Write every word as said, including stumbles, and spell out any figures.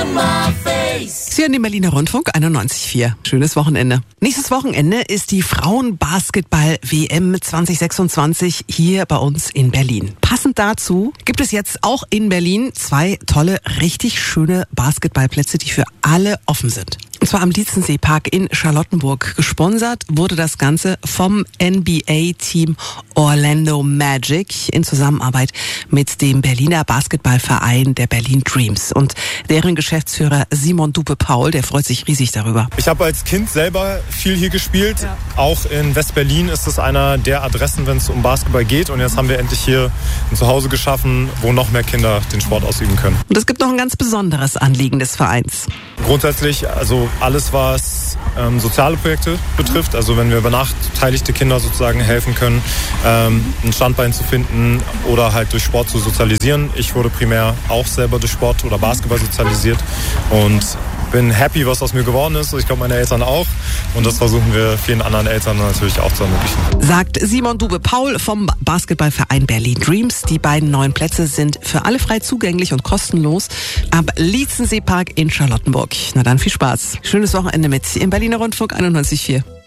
Sie hören den Berliner Rundfunk einundneunzig Komma vier. Schönes Wochenende. Nächstes Wochenende ist die Frauenbasketball-W M zwanzig sechsundzwanzig hier bei uns in Berlin. Passend dazu gibt es jetzt auch in Berlin zwei tolle, richtig schöne Basketballplätze, die für alle offen sind. Und zwar am Dietzenseepark in Charlottenburg. Gesponsert wurde das Ganze vom N B A-Team Orlando Magic in Zusammenarbeit mit dem Berliner Basketballverein der Berlin Dreams. Und deren Geschäftsführer Simon Dupe-Paul, der freut sich riesig darüber. Ich habe als Kind selber viel hier gespielt. Ja. Auch in West-Berlin ist es einer der Adressen, wenn es um Basketball geht. Und jetzt haben wir endlich hier ein Zuhause geschaffen, wo noch mehr Kinder den Sport ausüben können. Und es gibt noch ein ganz besonderes Anliegen des Vereins. Grundsätzlich, also alles, was ähm, soziale Projekte betrifft, also wenn wir benachteiligte Kinder sozusagen helfen können, ähm, ein Standbein zu finden oder halt durch Sport zu sozialisieren. Ich wurde primär auch selber durch Sport oder Basketball sozialisiert und bin happy, was aus mir geworden ist. Ich glaube, meine Eltern auch. Und das versuchen wir vielen anderen Eltern natürlich auch zu ermöglichen. Sagt Simon Dube-Paul vom Basketballverein Berlin Dreams. Die beiden neuen Plätze sind für alle frei zugänglich und kostenlos am Dietzenseepark in Charlottenburg. Na dann viel Spaß. Schönes Wochenende mit im Berliner Rundfunk einundneunzig Komma vier.